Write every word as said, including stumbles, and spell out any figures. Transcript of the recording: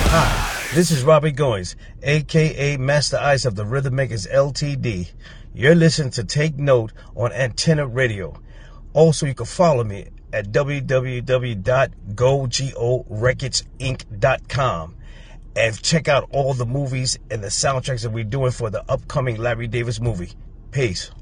Hi, this is Robbie Goins, a k a. Master Ice of the Rhythm Makers Limited. You're listening to Take Note on Antenna Radio. Also, you can follow me at w w w dot go go records inc dot com and check out all the movies and the soundtracks that we're doing for the upcoming Larry Davis movie. Peace.